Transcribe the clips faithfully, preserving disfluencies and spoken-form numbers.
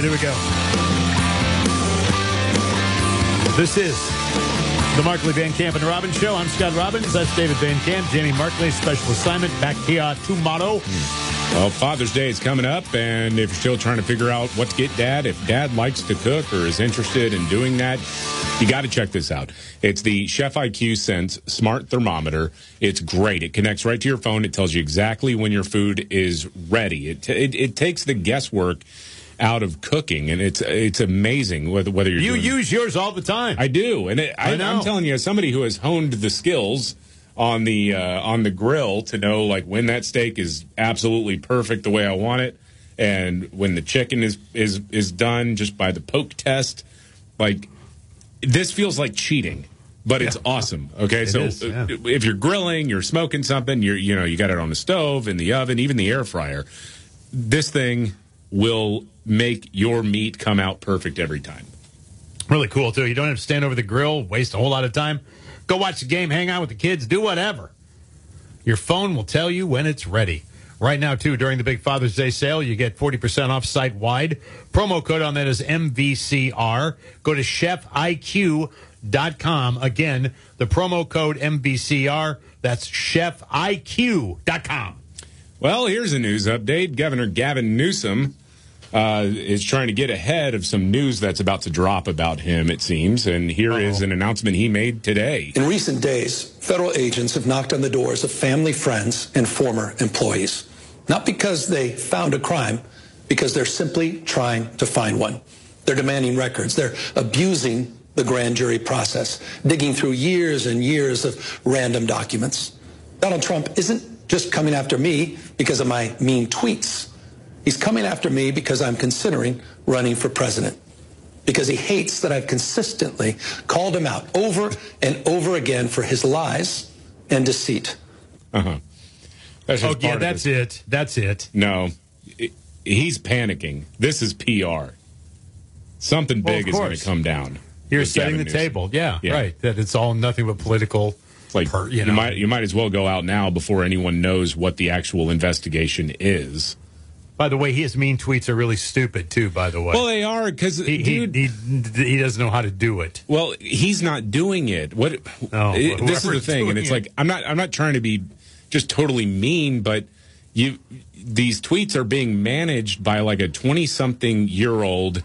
here we go. This is the Markley, Van Camp, and Robbins Show. I'm Scott Robbins. That's David Van Camp. Jamie Markley, special assignment, back here tomorrow. Well, Father's Day is coming up, and if you're still trying to figure out what to get Dad, if Dad likes to cook or is interested in doing that, you got to check this out. It's the Chef I Q Sense Smart Thermometer. It's great. It connects right to your phone. It tells you exactly when your food is ready. It it, it takes the guesswork out of cooking, and it's it's amazing whether whether you're you doing use yours all the time. I do, and it, I, I know. I'm telling you, as somebody who has honed the skills on the uh, on the grill to know like when that steak is absolutely perfect the way I want it, and when the chicken is is is done just by the poke test, like this feels like cheating. But it's yeah. awesome. Okay, it so is, yeah. if you're grilling, you're smoking something, you're you know you got it on the stove, in the oven, even the air fryer. This thing will make your meat come out perfect every time. Really cool too. You don't have to stand over the grill, waste a whole lot of time. Go watch the game, hang out with the kids, do whatever. Your phone will tell you when it's ready. Right now, too, during the big Father's Day sale, you get forty percent off site-wide. Promo code on that is M V C R. Go to chef I Q dot com. Again, the promo code M V C R. That's chef I Q dot com. Well, here's a news update. Governor Gavin Newsom uh, is trying to get ahead of some news that's about to drop about him, it seems. And here Uh-oh. is an announcement he made today. In recent days, federal agents have knocked on the doors of family, friends, and former employees. Not because they found a crime, because they're simply trying to find one. They're demanding records. They're abusing the grand jury process, digging through years and years of random documents. Donald Trump isn't just coming after me because of my mean tweets. He's coming after me because I'm considering running for president. Because he hates that I've consistently called him out over and over again for his lies and deceit. Uh-huh. That's just oh, yeah, part that's of it. it. That's it. No, it, he's panicking. This is P R. Something well, big is going to come down. You're setting the Newsom. table. Yeah, yeah, right. That it's all nothing but political. Like per, you, you know. might you might as well go out now before anyone knows what the actual investigation is. By the way, his mean tweets are really stupid too. By the way, well, they are because he, dude, he, he he doesn't know how to do it. Well, he's not doing it. What? No, it, this is the thing, and it's it. like I'm not I'm not trying to be just totally mean, but you these tweets are being managed by like a twenty-something year old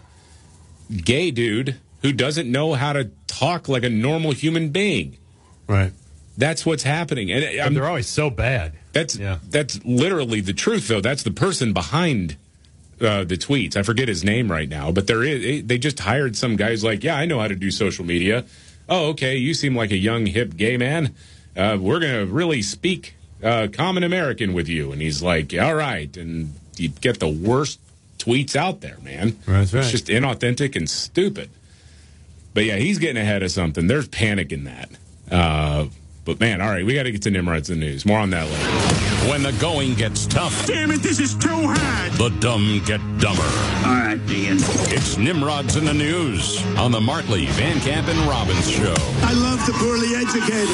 gay dude who doesn't know how to talk like a normal human being. Right. That's what's happening, and I'm, they're always so bad. That's yeah. that's literally the truth, though. That's the person behind uh, the tweets. I forget his name right now, but there is. They just hired some guy who's like, "Yeah, I know how to do social media." Oh, okay. You seem like a young, hip gay man. Uh, we're gonna really speak uh, common American with you, and he's like, "All right," and you get the worst tweets out there, man. That's right. It's just inauthentic and stupid. But yeah, he's getting ahead of something. There's panic in that. Uh, But, man, all right, we got to get to Nimrod's in the news. More on that later. When the going gets tough. Damn it, this is too hard. The dumb get dumber. All right, Ian. It's Nimrod's in the news on the Markley, Van Camp, and Robbins Show. I love the poorly educated.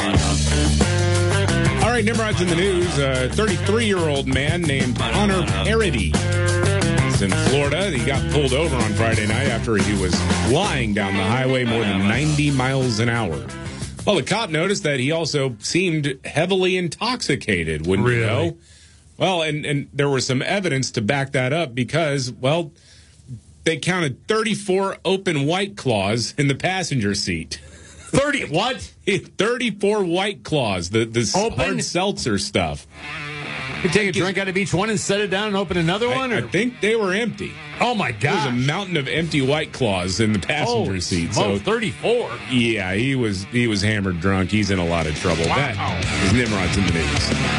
All right, Nimrod's in the news. A thirty-three-year-old man named Connor Parody. He's in Florida. He got pulled over on Friday night after he was flying down the highway more than ninety miles an hour. Well, the cop noticed that he also seemed heavily intoxicated, wouldn't really? you know? Well, and, and there was some evidence to back that up because, well, they counted thirty-four open White Claws in the passenger seat. thirty what? thirty-four White Claws, the, the hard seltzer stuff. You take a drink out of each one and set it down and open another one? I, or? I think they were empty. Oh, my God. There was a mountain of empty White Claws in the passenger oh, seat. So so thirty-four. Yeah, he was he was hammered drunk. He's in a lot of trouble. Wow. That is Nimrod's in the news.